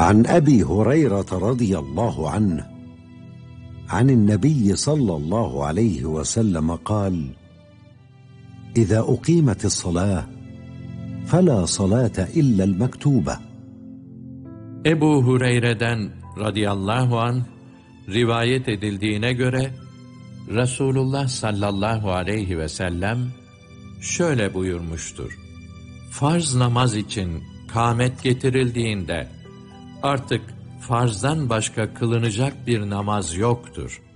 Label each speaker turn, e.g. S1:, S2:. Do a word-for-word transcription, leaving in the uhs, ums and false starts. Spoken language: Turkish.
S1: عن أبي هريرة رضي الله عنه عن النبي صلى الله عليه وسلم قال: إذا أقيمت الصلاة فلا صلاة إلا المكتوبة.
S2: Ebu Hureyre'den radıyallahu anh rivayet edildiğine göre Resulullah sallallahu aleyhi ve sellem şöyle buyurmuştur: farz namaz için kâmet getirildiğinde artık farzdan başka kılınacak bir namaz yoktur.